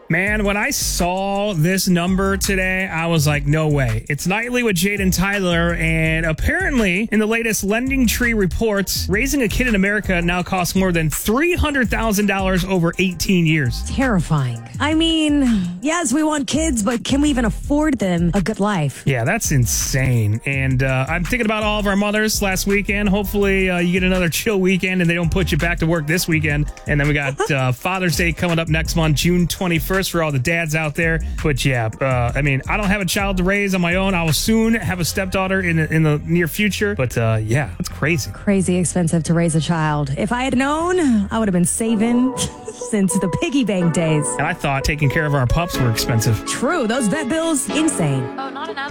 Man, when I saw this number today, I was like, no way. It's Nightly with Jade and Tyler, and apparently, in the latest Lending Tree reports, raising a kid in America now costs more than $300,000 over 18 years. Terrifying. I mean, yes, we want kids, but can we even afford them a good life? Yeah, that's insane. And I'm thinking about all of our mothers last weekend. Hopefully, you get another chill weekend and they don't put you back to work this weekend. And then we got Father's Day coming up next month, June 21st, for all the dads out there. But yeah, I mean, I don't have a child to raise on my own. I will soon have a stepdaughter in the near future. But yeah, it's crazy. Crazy expensive to raise a child. If I had known, I would have been saving since the piggy bank days. And I thought taking care of our pups were expensive. True, those vet bills, insane. Oh, not enough.